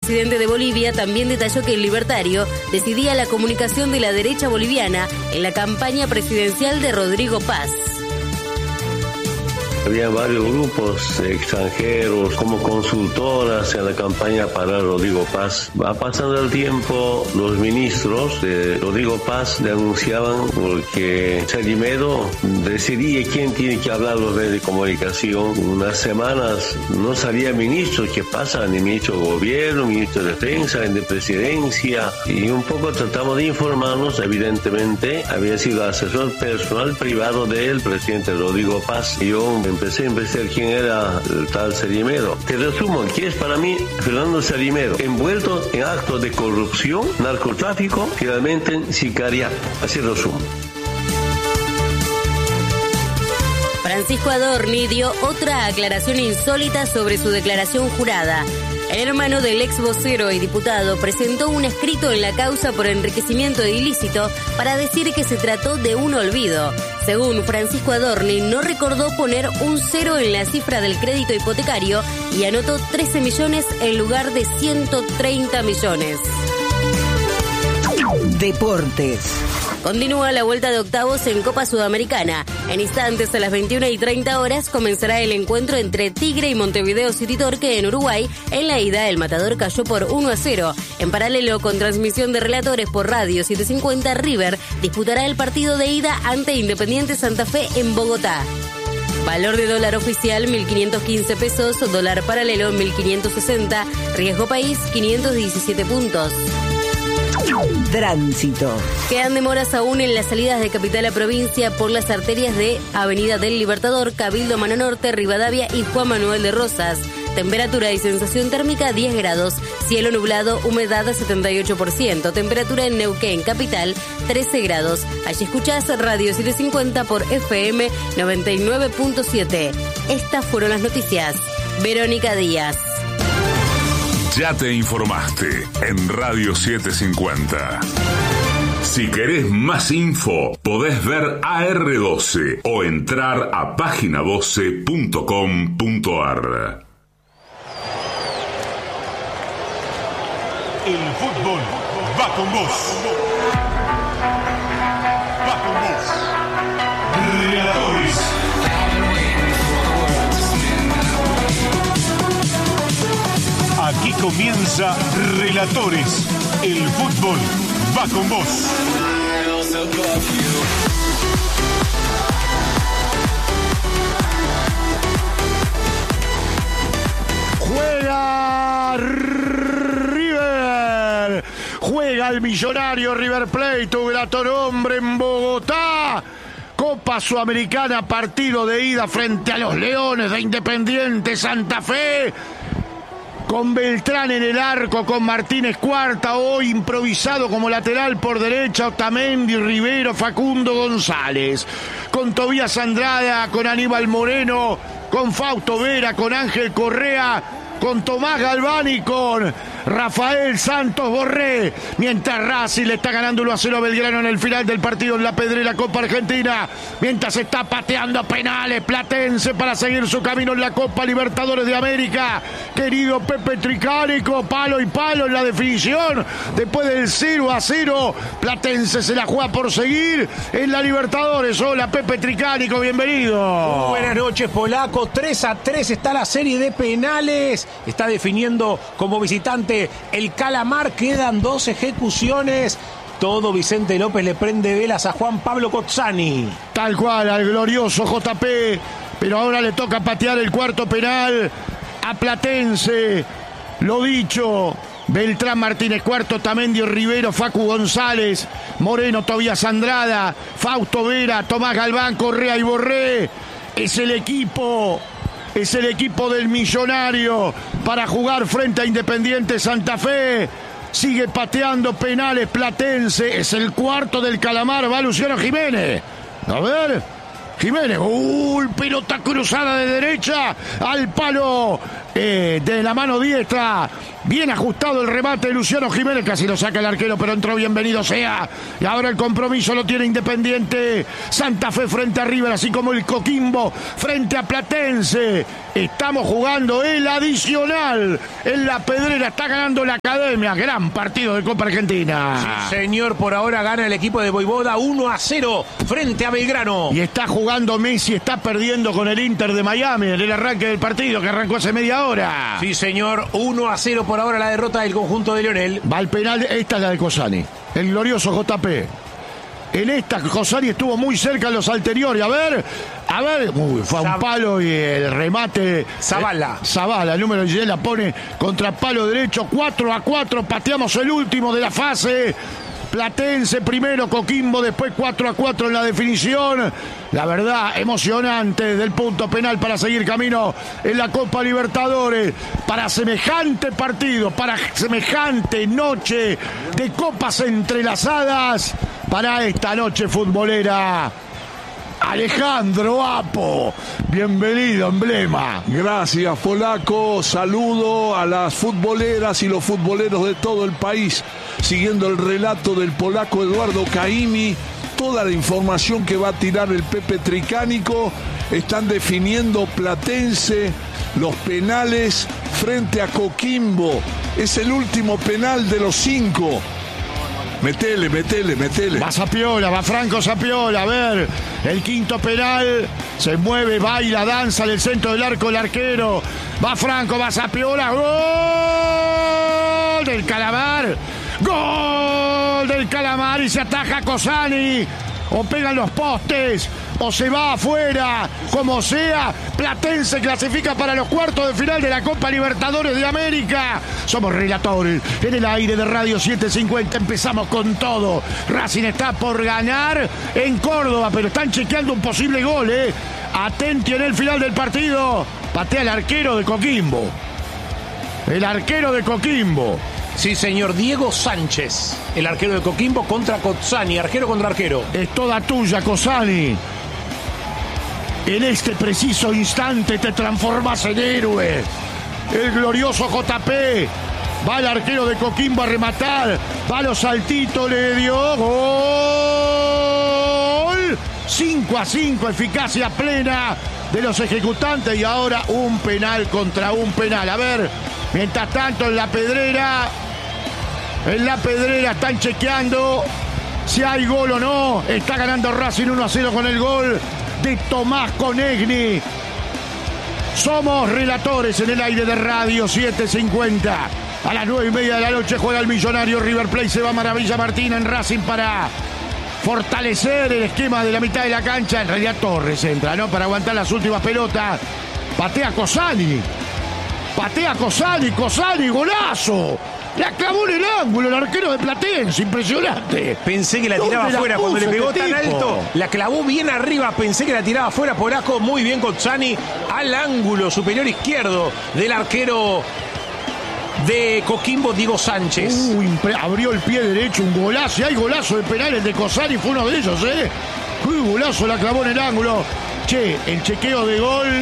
presidente de Bolivia también detalló que el libertario decidía la comunicación de la derecha boliviana en la campaña presidencial de Rodrigo Paz. Había varios grupos extranjeros como consultoras en la campaña para Rodrigo Paz. Va pasando el tiempo, los ministros de Rodrigo Paz denunciaban porque Salimedo decidía quién tiene que hablar los medios de comunicación. Unas semanas no salía ministro, ¿qué pasa? Ni ministro de gobierno, ministro de defensa, de presidencia. Y un poco tratamos de informarnos, evidentemente, había sido asesor personal privado del presidente Rodrigo Paz. Y yo empecé a investigar quién era el tal Salimedo. Te resumo, ¿quién es para mí Fernando Salimedo? Envuelto en actos de corrupción, narcotráfico, finalmente en sicariato. Así resumo. Francisco Adorni dio otra aclaración insólita sobre su declaración jurada. El hermano del ex vocero y diputado presentó un escrito en la causa por enriquecimiento ilícito para decir que se trató de un olvido. Según Francisco Adorni, no recordó poner un cero en la cifra del crédito hipotecario y anotó 13 millones en lugar de 130 millones. Deportes. Continúa la vuelta de octavos en Copa Sudamericana. En instantes, a las 21:30 comenzará el encuentro entre Tigre y Montevideo City Torque en Uruguay. En la ida, el Matador cayó por 1-0. En paralelo, con transmisión de relatores por Radio 750, River disputará el partido de ida ante Independiente Santa Fe en Bogotá. Valor de dólar oficial 1.515 pesos, dólar paralelo 1.560, riesgo país 517 puntos. Tránsito. Quedan demoras aún en las salidas de capital a provincia por las arterias de Avenida del Libertador, Cabildo Mano Norte, Rivadavia y Juan Manuel de Rosas. Temperatura y sensación térmica 10 grados, cielo nublado, humedad 78%, temperatura en Neuquén, capital 13 grados. Allí escuchás Radio 750 por FM 99.7. Estas fueron las noticias. Verónica Díaz. Ya te informaste en Radio 750. Si querés más info, podés ver AR12 o entrar a página12.com.ar. El fútbol va con vos. Va con vos. Relatores. Aquí comienza Relatores. El fútbol va con vos. Juega River. Juega el millonario River Plate, tu grato nombre en Bogotá. Copa Sudamericana, partido de ida frente a los Leones de Independiente Santa Fe. Con Beltrán en el arco, con Martínez Cuarta, hoy improvisado como lateral por derecha, Otamendi, Rivero, Facundo González. Con Tobías Andrada, con Aníbal Moreno, con Fausto Vera, con Ángel Correa, con Tomás Galván y con Rafael Santos Borré. Mientras Racing le está ganando 1-0 a Belgrano en el final del partido en la Pedrera Copa Argentina. Mientras está pateando penales Platense para seguir su camino en la Copa Libertadores de América. Querido Pepe Tricánico, palo y palo en la definición. Después del 0-0, Platense se la juega por seguir en la Libertadores. Hola Pepe Tricánico, bienvenido. Buenas noches, Polaco. 3-3 está la serie de penales. Está definiendo como visitante el Calamar. Quedan 2 ejecuciones. Todo Vicente López le prende velas a Juan Pablo Cozzani. Tal cual, al glorioso JP. Pero ahora le toca patear el cuarto penal a Platense. Lo dicho, Beltrán, Martínez Cuarto, Otamendi, Rivero, Facu González, Moreno, Tobías Andrada, Fausto Vera, Tomás Galván, Correa y Borré. Es el equipo del millonario para jugar frente a Independiente Santa Fe. Sigue pateando penales Platense. Es el cuarto del Calamar. Va Luciano Jiménez. A ver. Jiménez. Pelota cruzada de derecha al palo de la mano diestra Bien ajustado el remate de Luciano Jiménez, casi lo saca el arquero, pero entró, bienvenido sea. Y ahora el compromiso lo tiene Independiente Santa Fe frente a River, así como el Coquimbo frente a Platense. Estamos jugando el adicional en La Pedrera, está ganando la Academia. Gran partido de Copa Argentina. Sí, señor, por ahora gana el equipo de Voivoda 1-0 frente a Belgrano. Y está jugando Messi, está perdiendo con el Inter de Miami en el arranque del partido que arrancó hace media hora. Sí, señor, 1-0 por ahora la derrota del conjunto de Lionel. Va al penal, esta es la de Cosani, el glorioso JP. En esta Cosani estuvo muy cerca en los anteriores. A ver, fue a un palo y el remate. Zavala, el número 10 la pone contra palo derecho. 4-4, pateamos el último de la fase. Platense primero, Coquimbo después 4-4 en la definición. La verdad, emocionante desde el punto penal para seguir camino en la Copa Libertadores. Para semejante partido, para semejante noche de copas entrelazadas, para esta noche futbolera. Alejandro Apo, bienvenido, Emblema. Gracias, Polaco. Saludo a las futboleras y los futboleros de todo el país, siguiendo el relato del polaco Eduardo Caimi. Toda la información que va a tirar el Pepe Tricánico. Están definiendo Platense los penales frente a Coquimbo. Es el último penal de los 5. Metele. Va Zapiola, va Franco Zapiola. A ver, el quinto penal. Se mueve, baila, danza en el centro del arco el arquero. Va Franco, va Zapiola. ¡Gol del Calamar! ¡Gol del Calamar! Y se ataja Cosani. O pegan los postes, o se va afuera, como sea. Platense clasifica para los cuartos de final de la Copa Libertadores de América. Somos relatores en el aire de Radio 750. Empezamos con todo. Racing está por ganar en Córdoba, pero están chequeando un posible gol, Atenti en el final del partido. Patea el arquero de Coquimbo. El arquero de Coquimbo. Sí, señor, Diego Sánchez, el arquero de Coquimbo contra Cosani, arquero contra arquero. Es toda tuya, Cosani. En este preciso instante te transformas en héroe. El glorioso JP. Va el arquero de Coquimbo a rematar. Va a los saltitos, le dio gol. 5-5, eficacia plena de los ejecutantes. Y ahora un penal contra un penal. A ver, mientras tanto en La Pedrera están chequeando si hay gol o no. Está ganando Racing 1-0 con el gol de Tomás Conegni. Somos relatores en el aire de Radio 750. A las 9:30 de la noche juega el millonario River Plate. Se va Maravilla Martín en Racing para fortalecer el esquema de la mitad de la cancha. En realidad Torres entra, ¿no? Para aguantar las últimas pelotas. Patea Cosani, golazo. La clavó en el ángulo el arquero de Platense, impresionante. Pensé que la tiraba afuera cuando le pegó tan alto. La clavó bien arriba, pensé que la tiraba afuera. Polaco, muy bien Cosani al ángulo superior izquierdo del arquero de Coquimbo, Diego Sánchez. Abrió el pie derecho, un golazo. Y hay golazo de penales de Cosani, fue uno de ellos, golazo, la clavó en el ángulo. El chequeo de gol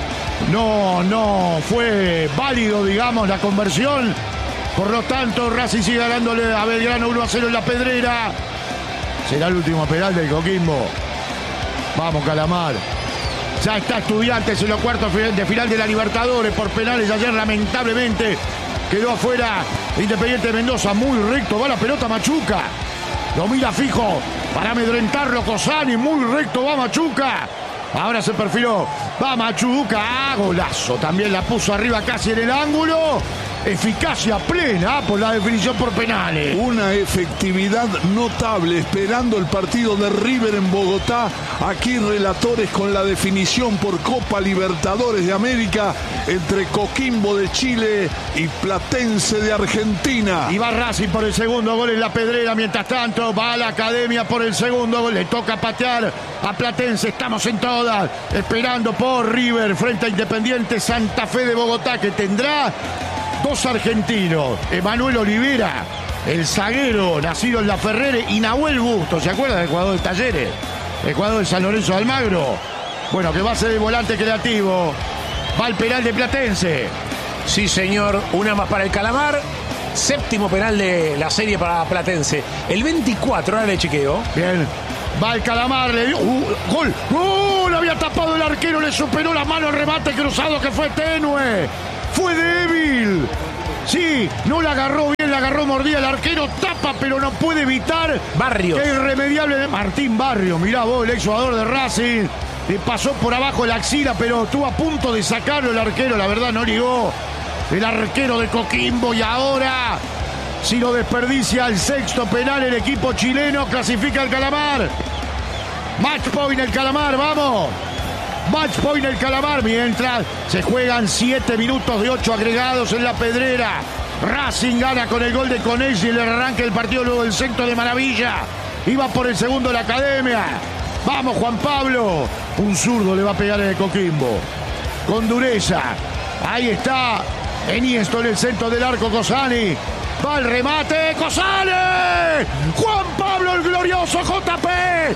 no fue válido, digamos, la conversión. Por lo tanto, Racing sigue ganándole a Belgrano 1-0 en La Pedrera. Será el último penal del Coquimbo. Vamos, Calamar. Ya está Estudiantes en los cuartos de final de la Libertadores por penales. Ayer, lamentablemente, quedó afuera Independiente de Mendoza. Muy recto, va la pelota Machuca. Lo mira fijo para amedrentarlo Cosani. Muy recto va Machuca. Ahora se perfiló. Va Machuca. Golazo. También la puso arriba casi en el ángulo. Eficacia plena por la definición por penales. Una efectividad notable esperando el partido de River en Bogotá. Aquí relatores con la definición por Copa Libertadores de América entre Coquimbo de Chile y Platense de Argentina. Y va Racing por el segundo gol en La Pedrera. Mientras tanto va a la Academia por el segundo gol. Le toca patear a Platense. Estamos en todas esperando por River frente a Independiente Santa Fe de Bogotá, que tendrá dos argentinos, Emanuel Olivera, el zaguero nacido en La Ferrere, y Nahuel Busto, ¿se acuerdan del jugador de Talleres? El jugador de San Lorenzo de Almagro. Bueno, que va a ser el volante creativo. Va al penal de Platense. Sí, señor. Una más para el Calamar. Séptimo penal de la serie para Platense. El 24, ahora le chequeo. Bien. Va el Calamar, le dio. ¡Gol! ¡Gol! Había tapado el arquero, le superó la mano el remate cruzado que fue tenue. Fue débil. Sí, no la agarró bien, la agarró mordida el arquero, tapa, pero no puede evitar. Barrios. Que irremediable de Martín Barrios. Mirá vos, el exjugador de Racing. Le pasó por abajo la axila, pero estuvo a punto de sacarlo el arquero. La verdad, no ligó. El arquero de Coquimbo, y ahora, si lo desperdicia el sexto penal, el equipo chileno clasifica al Calamar. Match point el Calamar, vamos. Match point el Calamar, mientras se juegan 7 minutos de 8 agregados en la Pedrera. Racing gana con el gol de Conesi y le arranca el partido luego del centro de Maravilla. Iba por el segundo de la Academia. Vamos, Juan Pablo. Un zurdo le va a pegar en el Coquimbo. Con dureza. Ahí está. Eniesto en el centro del arco, Cosani. Va el remate, Cosani. Juan Pablo el glorioso JP.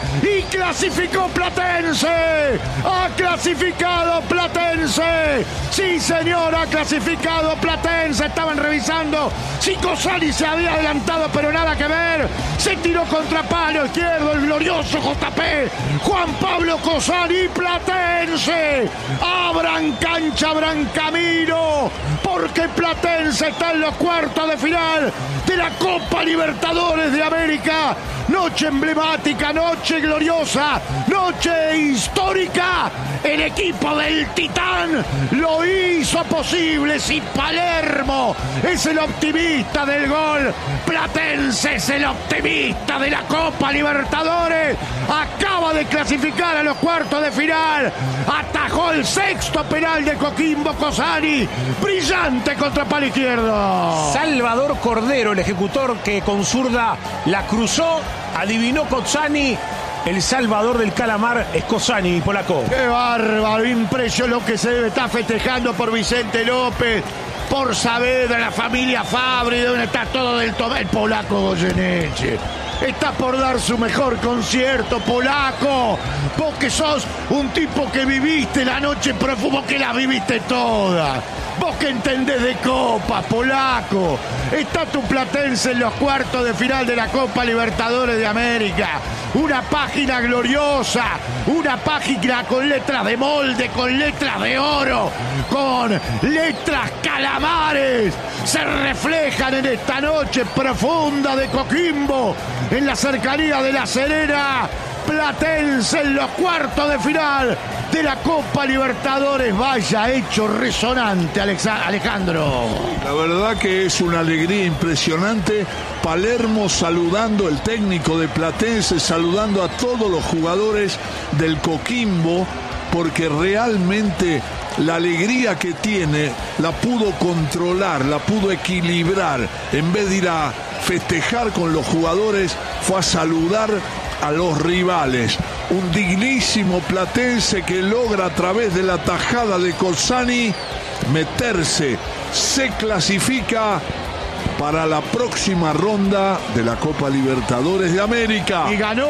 Y clasificó Platense. Ha clasificado Platense. Sí, señor, ha clasificado Platense. Estaban revisando si Cosani se había adelantado, pero nada que ver. Se tiró contra palo izquierdo el glorioso JP. Juan Pablo Cosani, Platense. Abran cancha, abran camino. Porque Platense está en los cuartos de final de la Copa Libertadores de América. Noche emblemática, noche gloriosa, noche histórica. El equipo del Titán lo hizo posible. Si Palermo es el optimista del gol, Platense es el optimista de la Copa Libertadores. Acaba de clasificar a los cuartos de final. Atajó el sexto penal de Coquimbo Cosani. Brillante contra palo izquierdo. Salvador Cordero, el ejecutor que con zurda la cruzó. Adivinó Cosani. El salvador del Calamar es Cosani, polaco. ¡Qué bárbaro! Impresionante lo que se debe estar festejando por Vicente López, por Saavedra, la familia Fabri, donde está todo del el polaco Goyeneche. Está por dar su mejor concierto, polaco. Vos que sos un tipo que viviste la noche profunda, que la viviste toda. Vos que entendés de copa, polaco. Está tu Platense en los cuartos de final de la Copa Libertadores de América. Una página gloriosa, una página con letras de molde, con letras de oro, con letras calamares. Se reflejan en esta noche profunda de Coquimbo, en la cercanía de La Serena. Platense en los cuartos de final de la Copa Libertadores. Vaya hecho resonante, Alejandro. La verdad que es una alegría impresionante. Palermo saludando, el técnico de Platense saludando a todos los jugadores del Coquimbo, porque realmente la alegría que tiene la pudo controlar, la pudo equilibrar. En vez de ir a festejar con los jugadores, fue a saludar a los rivales. Un dignísimo Platense que logra a través de la tajada de Cosani meterse, se clasifica para la próxima ronda de la Copa Libertadores de América. Y ganó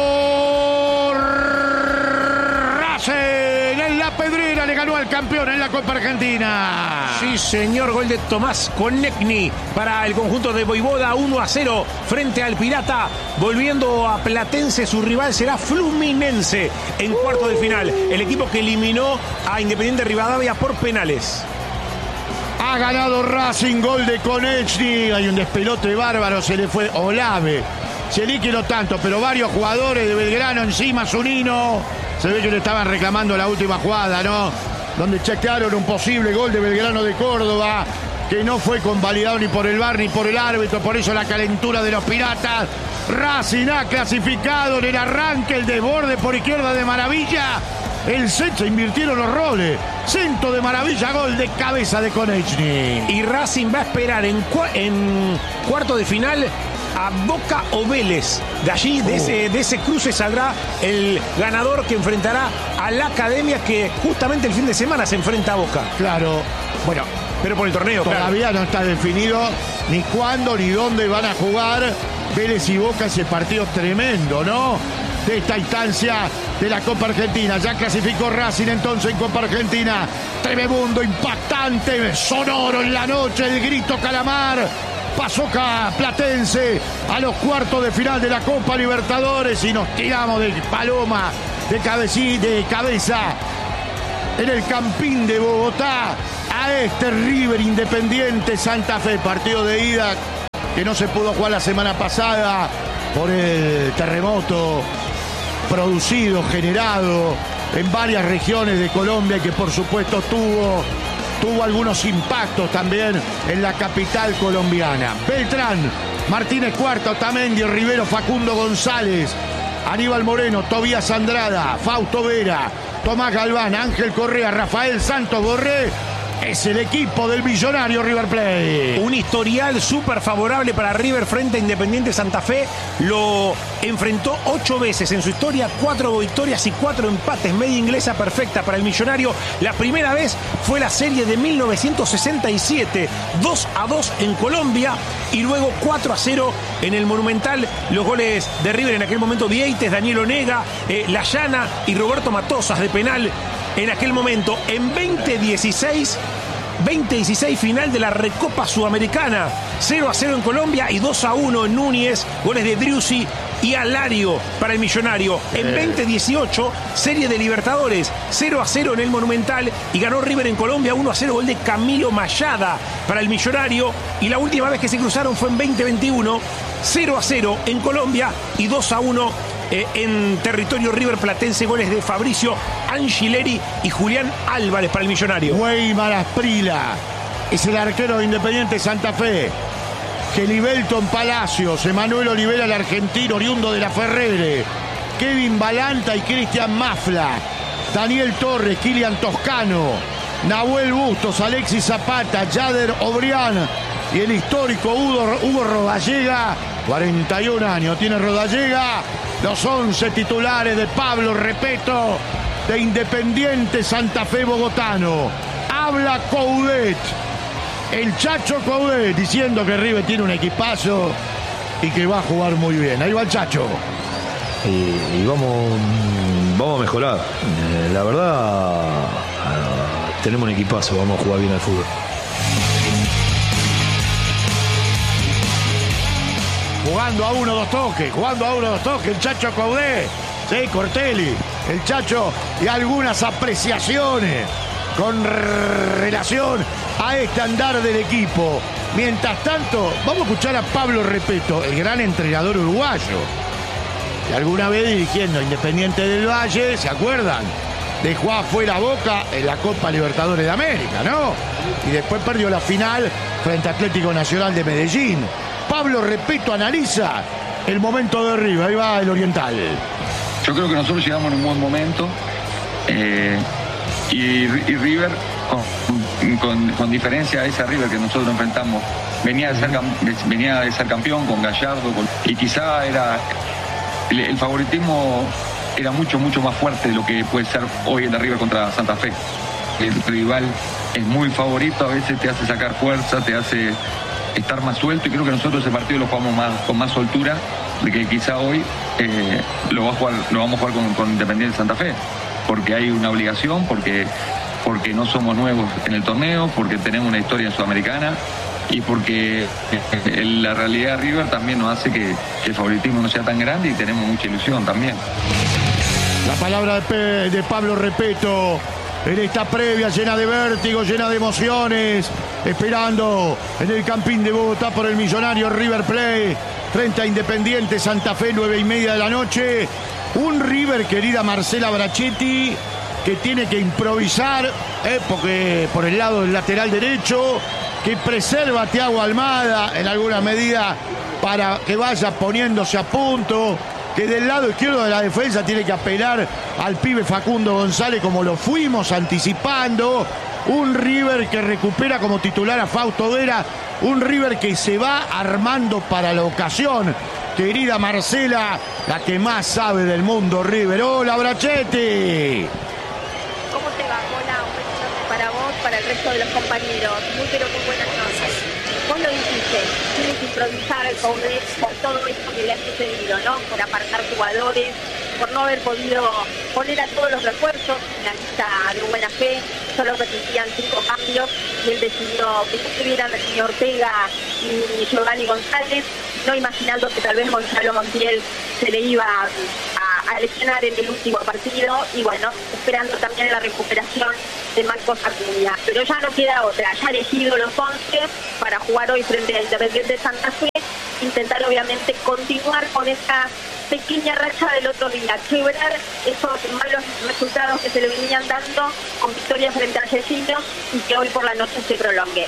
Racing en la Pedrera, le ganó al campeón en la Copa Argentina. Sí, señor, gol de Tomás Konechny para el conjunto de Voivoda, 1-0 frente al Pirata. Volviendo a Platense, su rival será Fluminense en cuarto de final. El equipo que eliminó a Independiente Rivadavia por penales. Ha ganado Racing, gol de Konechny. Hay un despelote bárbaro, se le fue Olave. Chelique no tanto, pero varios jugadores de Belgrano encima, Zunino. Se ve que le estaban reclamando la última jugada, ¿no? Donde chequearon un posible gol de Belgrano de Córdoba, que no fue convalidado ni por el VAR ni por el árbitro, por eso la calentura de los Piratas. Racing ha clasificado en el arranque, el desborde por izquierda de Maravilla. El centro, invirtieron los roles. Centro de Maravilla, gol de cabeza de Konechny. Y Racing va a esperar en cuarto de final a Boca o Vélez. De allí, de ese cruce, saldrá el ganador que enfrentará a la Academia, que justamente el fin de semana se enfrenta a Boca. Claro. Bueno, pero por el torneo, todavía no está definido ni cuándo ni dónde van a jugar Vélez y Boca ese partido tremendo, ¿no? De esta instancia de la Copa Argentina. Ya clasificó Racing entonces en Copa Argentina. Tremebundo, impactante, sonoro en la noche, el grito Calamar. Pasó Platense a los cuartos de final de la Copa Libertadores y nos tiramos de paloma, de cabeza en el Campín de Bogotá a este River Independiente Santa Fe, partido de ida que no se pudo jugar la semana pasada por el terremoto producido, generado en varias regiones de Colombia y que por supuesto tuvo algunos impactos también en la capital colombiana. Beltrán, Martínez Cuarta, Otamendi, Rivero, Facundo González, Aníbal Moreno, Tobías Andrada, Fausto Vera, Tomás Galván, Ángel Correa, Rafael Santos Borré. Es el equipo del millonario River Plate. Un historial súper favorable para River frente a Independiente Santa Fe. Lo enfrentó 8 veces en su historia, 4 victorias y 4 empates. Media inglesa perfecta para el millonario. La primera vez fue la serie de 1967, 2-2 en Colombia y luego 4-0 en el Monumental. Los goles de River en aquel momento: Vieites, Daniel Onega, Layana y Roberto Matosas de penal. En aquel momento, en 2016 final de la Recopa Sudamericana, 0-0 en Colombia y 2-1 en Núñez, goles de Driussi y Alario para el millonario. En 2018, serie de Libertadores, 0-0 en el Monumental y ganó River en Colombia, 1-0, gol de Camilo Mayada para el millonario. Y la última vez que se cruzaron fue en 2021, 0-0 en Colombia y 2-1 en territorio River Platense, goles de Fabricio Angileri y Julián Álvarez para el millonario. Weimar Asprila es el arquero de Independiente Santa Fe. Gelibelton Palacios, Emanuel Olivera, el argentino oriundo de la Ferrere, Kevin Balanta y Cristian Mafla, Daniel Torres, Kilian Toscano, Nahuel Bustos, Alexis Zapata, Yader Obrián y el histórico Hugo Rodallega. 41 años tiene Rodallega. Los 11 titulares de Pablo Repeto de Independiente Santa Fe bogotano. Habla Coudet, el Chacho Coudet, diciendo que River tiene un equipazo y que va a jugar muy bien. Ahí va el Chacho. Y vamos a mejorar. La verdad, tenemos un equipazo, vamos a jugar bien al fútbol. Jugando a 1-2 toques, el Chacho Coudet, sí, Cortelli, el Chacho, y algunas apreciaciones con relación a este andar del equipo. Mientras tanto, vamos a escuchar a Pablo Repeto, el gran entrenador uruguayo, que alguna vez dirigiendo a Independiente del Valle, ¿se acuerdan? Dejó afuera a Boca en la Copa Libertadores de América, ¿no? Y después perdió la final frente a Atlético Nacional de Medellín. Pablo Repeto analiza el momento de River. Ahí va el oriental. Yo creo que nosotros llegamos en un buen momento y River, con diferencia a ese River que nosotros enfrentamos, venía de ser campeón con Gallardo y quizá el favoritismo era mucho más fuerte de lo que puede ser hoy el de River contra Santa Fe. El rival es muy favorito, a veces te hace sacar fuerza, te hace estar más suelto, y creo que nosotros ese partido lo jugamos con más soltura de que quizá hoy lo vamos a jugar con Independiente Santa Fe, porque hay una obligación, porque no somos nuevos en el torneo, porque tenemos una historia en Sudamericana y porque la realidad de River también nos hace que el favoritismo no sea tan grande y tenemos mucha ilusión también. La palabra de Pablo Repeto en esta previa llena de vértigo, llena de emociones, esperando en el Campín de Bogotá por el millonario River Plate frente a Independiente Santa Fe, 9:30 de la noche. Un River, querida Marcela Brachetti, que tiene que improvisar, porque por el lado del lateral derecho, que preserva a Thiago Almada en alguna medida para que vaya poniéndose a punto, que del lado izquierdo de la defensa tiene que apelar al pibe Facundo González, como lo fuimos anticipando. Un River que recupera como titular a Fausto Vera, un River que se va armando para la ocasión. Querida Marcela, la que más sabe del mundo River. ¡Hola, Brachetti! ¿Cómo te va? Hola, un beso para vos, para el resto de los compañeros. Muy buenas noches. Vos lo dijiste, tienes que improvisar el Coudet por todo esto que le ha sucedido, ¿no? Por apartar jugadores, por no haber podido poner a todos los refuerzos en la lista de buena fe. solo permitían 5 cambios y él decidió que no estuvieran ni Ortega ni Giovanni González, no imaginando que tal vez Gonzalo Montiel se le iba a lesionar en el último partido y bueno, esperando también la recuperación de Marcos Acuña. Pero ya no queda otra, ya ha elegido los 11 para jugar hoy frente a Independiente Santa Fe, intentar obviamente continuar con esa pequeña racha del otro día, quebrar esos malos resultados que se le venían dando con victoria frente a Argentinos y que hoy por la noche se prolongue.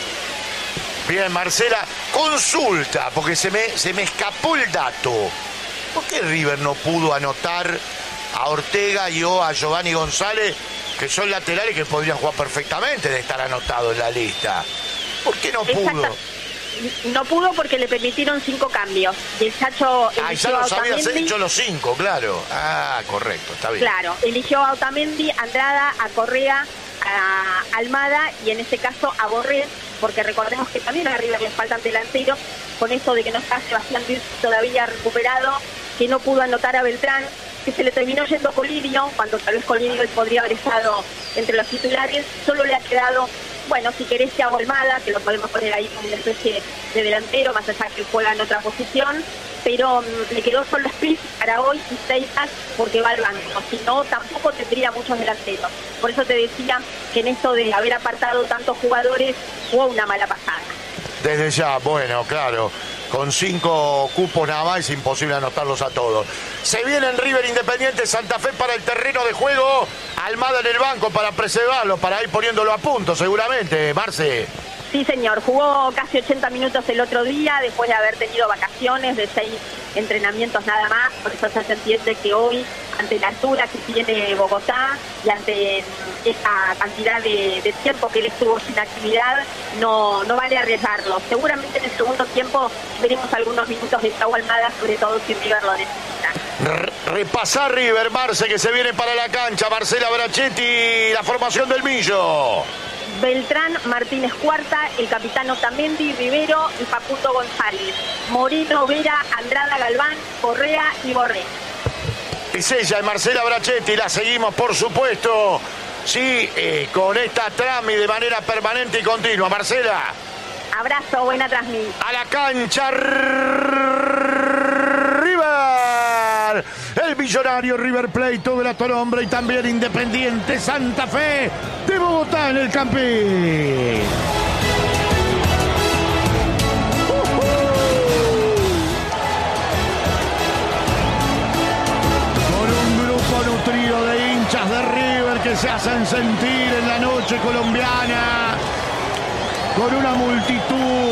Bien, Marcela, consulta, porque se me escapó el dato. ¿Por qué River no pudo anotar a Ortega y o a Giovanni González, que son laterales que podrían jugar perfectamente de estar anotados en la lista? ¿Por qué no pudo? No pudo porque le permitieron 5 cambios. Y el Chacho eligió ya a los habías Otamendi. hecho los 5, claro. Ah, correcto, está bien. Claro, eligió a Otamendi, a Andrada, a Correa, a Almada y en este caso a Borré, porque recordemos que también a River le faltan delanteros, con eso de que no está Sebastián Ruiz todavía recuperado, que no pudo anotar a Beltrán, que se le terminó yendo Colidio, cuando tal vez Colidio podría haber estado entre los titulares, solo le ha quedado, bueno, si querés Thiago Almada, que lo podemos poner ahí como una especie de delantero, más allá que juega en otra posición, pero le quedó solo Split para hoy y Seitas porque va al banco, si no tampoco tendría muchos delanteros. Por eso te decía que en esto de haber apartado tantos jugadores fue una mala pasada. Desde ya, bueno, claro, con 5 cupos nada más es imposible anotarlos a todos. Se viene en River Independiente Santa Fe para el terreno de juego, Almada en el banco para preservarlo, para ir poniéndolo a punto seguramente, Marce. Sí, señor, jugó casi 80 minutos el otro día, después de haber tenido vacaciones de 6 entrenamientos nada más, por eso ya se entiende que hoy, ante la altura que tiene Bogotá y ante esa cantidad de tiempo que él estuvo sin actividad, no vale arriesgarlo. Seguramente en el segundo tiempo veremos algunos minutos de Thiago Almada, sobre todo si River lo necesita. Repasar River, Marce, que se viene para la cancha, Marcela Brachetti, la formación del Millo. Beltrán, Martínez Cuarta, el capitán Otamendi, Rivero y Facundo González. Moreno, Vera, Andrada, Galván, Correa y Borré. Es ella, Marcela Brachetti, la seguimos por supuesto, sí, con esta trami de manera permanente y continua. Marcela. Abrazo, buena transmisión. A la cancha River, el millonario River Plate, todo el nombre y también Independiente Santa Fe de Bogotá en el Campín. Con un grupo nutrido de hinchas de River que se hacen sentir en la noche colombiana, con una multitud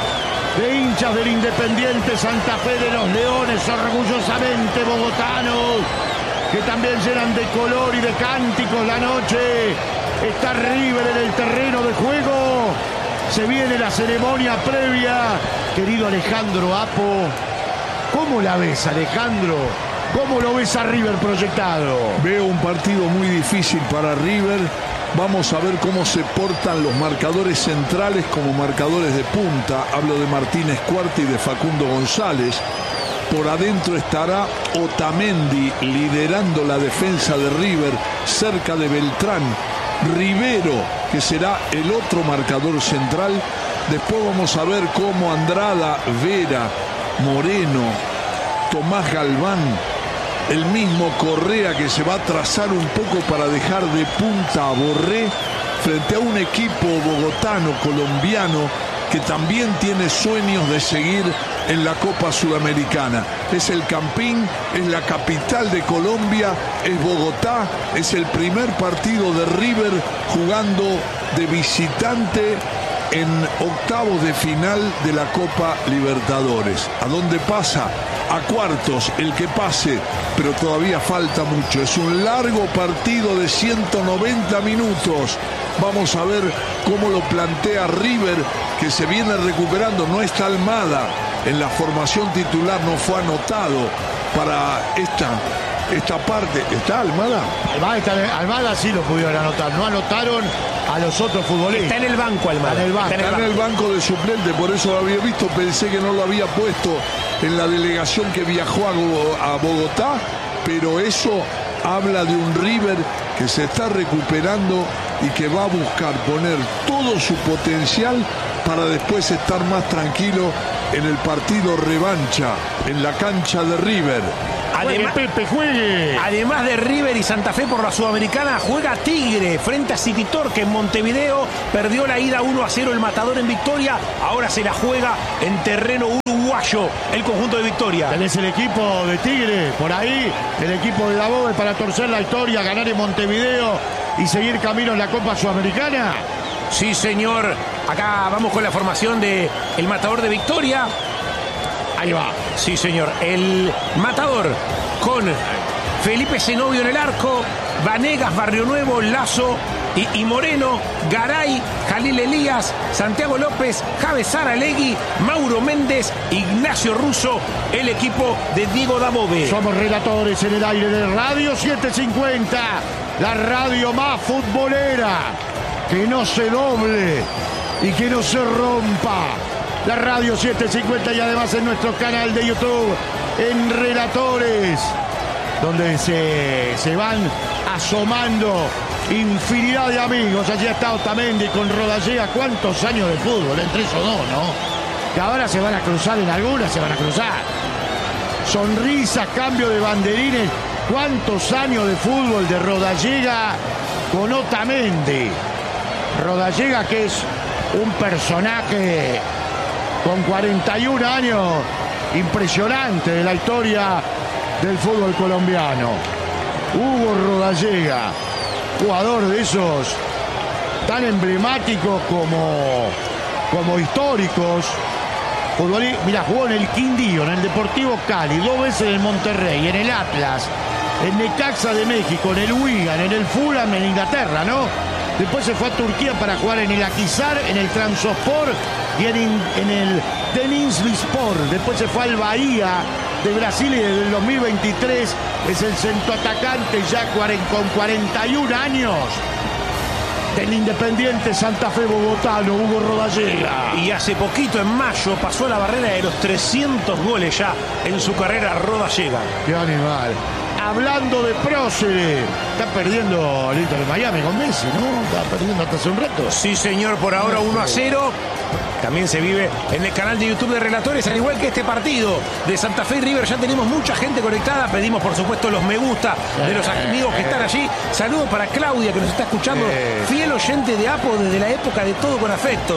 de hinchas del Independiente Santa Fe de los Leones, orgullosamente bogotanos, que también llenan de color y de cánticos la noche. Está River en el terreno de juego. Se viene la ceremonia previa. Querido Alejandro Apo, ¿cómo la ves, Alejandro? ¿Cómo lo ves a River proyectado? Veo un partido muy difícil para River. Vamos a ver cómo se portan los marcadores centrales como marcadores de punta. Hablo de Martínez Cuarta y de Facundo González. Por adentro estará Otamendi liderando la defensa de River, cerca de Beltrán. Rivero, que será el otro marcador central. Después vamos a ver cómo Andrada, Vera, Moreno, Tomás Galván, el mismo Correa, que se va a trazar un poco para dejar de punta a Borré frente a un equipo bogotano, colombiano, que también tiene sueños de seguir en la Copa Sudamericana. Es el Campín, es la capital de Colombia, es Bogotá, es el primer partido de River jugando de visitante en octavos de final de la Copa Libertadores. ¿A dónde pasa? A cuartos, el que pase, pero todavía falta mucho. Es un largo partido de 190 minutos. Vamos a ver cómo lo plantea River, que se viene recuperando. No está Almada en la formación titular, no fue anotado para esta parte. ¿Está Almada? Almada sí lo pudieron anotar, no anotaron a los otros futbolistas. Está en el banco, Almada. Está en el banco de suplente, por eso lo había visto, pensé que no lo había puesto en la delegación que viajó a Bogotá, pero eso habla de un River que se está recuperando y que va a buscar poner todo su potencial para después estar más tranquilo en el partido revancha, en la cancha de River. Además, Pepe, juegue. Además de River y Santa Fe por la Sudamericana, juega Tigre frente a City Torque en Montevideo. Perdió la ida 1-0 el Matador en Victoria. Ahora se la juega en terreno uruguayo el conjunto de Victoria. Tenés el equipo de Tigre por ahí, el equipo de Dabobe para torcer la historia, ganar en Montevideo y seguir camino en la Copa Sudamericana. Sí, señor. Acá vamos con la formación de el Matador de Victoria. Ahí va. Sí, señor. El Matador con Felipe Zenobio en el arco, Vanegas, Barrio Nuevo, Lazo y Moreno, Garay, Jalil Elías, Santiago López, Javes Saralegui, Mauro Méndez, Ignacio Russo, el equipo de Diego Dabove. Somos relatores en el aire de Radio 750, la radio más futbolera, que no se doble y que no se rompa. La Radio 750 y además en nuestro canal de YouTube, en Relatores, donde se van asomando infinidad de amigos. Allí está Otamendi con Rodallega. ¿Cuántos años de fútbol? Entre esos dos, ¿no? Que ahora se van a cruzar en algunas, se van a cruzar. Sonrisas, cambio de banderines. ¿Cuántos años de fútbol de Rodallega con Otamendi? Rodallega, que es un personaje con 41 años, impresionante de la historia del fútbol colombiano. Hugo Rodallega, jugador de esos tan emblemáticos como históricos. Mira, jugó en el Quindío, en el Deportivo Cali, 2 veces en el Monterrey, en el Atlas, en Necaxa de México, en el Wigan, en el Fulham, en Inglaterra, ¿no? Después se fue a Turquía para jugar en el Akhisar, en el Trabzonspor y en el Denizlispor. Después se fue al Bahía de Brasil y desde el 2023 es el centroatacante ya con 41 años del Independiente Santa Fe bogotano, Hugo Rodallega. Y hace poquito, en mayo, pasó la barrera de los 300 goles ya en su carrera Rodallega. ¡Qué animal! Hablando de próceres, está perdiendo el Inter de Miami con Messi, ¿no? Está perdiendo hasta hace un rato. Sí, señor, por ahora 1-0. También se vive en el canal de YouTube de Relatores, al igual que este partido de Santa Fe y River. Ya tenemos mucha gente conectada. Pedimos, por supuesto, los me gusta de los amigos que están allí. Saludos para Claudia, que nos está escuchando. Fiel oyente de Apo desde la época de Todo con Afecto.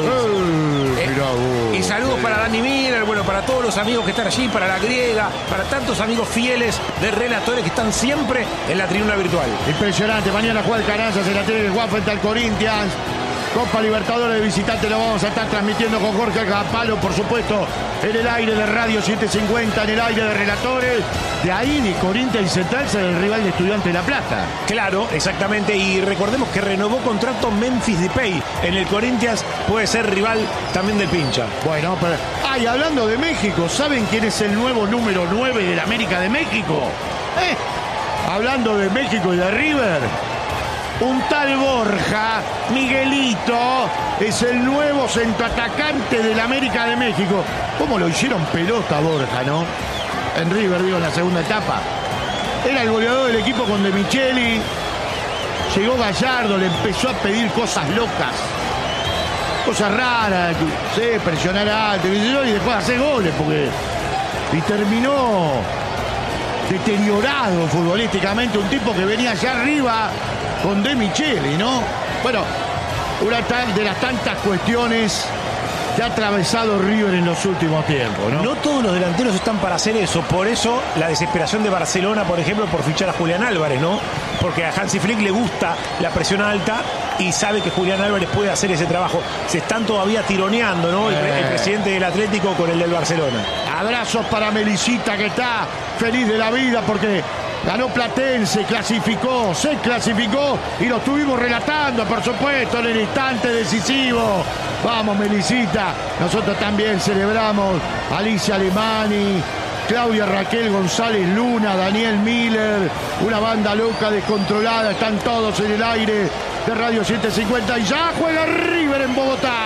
Y saludos para Dani Miller, bueno, para todos los amigos que están allí, para la Griega, para tantos amigos fieles de Relatores que están siempre en la tribuna virtual. Impresionante. Mañana juega el Canazas en la tele de Juan frente al Corinthians. Copa Libertadores de visitante, lo vamos a estar transmitiendo con Jorge Agapalo, por supuesto, en el aire de Radio 750, en el aire de Relatores. De ahí ni Corinthians y Central será el rival de Estudiantes de La Plata. Claro, exactamente, y recordemos que renovó contrato Memphis Depay en el Corinthians, puede ser rival también del Pincha. Bueno, pero... y hablando de México, ¿saben quién es el nuevo número 9 del América de México? Hablando de México y de River, un tal Borja Miguelito es el nuevo centroatacante del América de México. ¿Cómo lo hicieron pelota Borja, no? En River, digo, en la segunda etapa. Era el goleador del equipo con De Micheli. Llegó Gallardo, le empezó a pedir cosas locas, cosas raras, sí, presionar alto, y después hacer goles, y terminó deteriorado futbolísticamente, un tipo que venía allá arriba con De Micheli, ¿no? Bueno, una de las tantas cuestiones que ha atravesado River en los últimos tiempos, ¿no? No todos los delanteros están para hacer eso, por eso la desesperación de Barcelona, por ejemplo, por fichar a Julián Álvarez, ¿no? Porque a Hansi Flick le gusta la presión alta y sabe que Julián Álvarez puede hacer ese trabajo. Se están todavía tironeando, ¿no? El presidente del Atlético con el del Barcelona. Abrazos para Melisita, que está feliz de la vida porque ganó Platense, se clasificó y lo estuvimos relatando, por supuesto, en el instante decisivo. Vamos, Melisita, nosotros también celebramos a Alicia Alemani, Claudia Raquel González Luna, Daniel Miller, una banda loca, descontrolada, están todos en el aire de Radio 750 y ya juega River en Bogotá.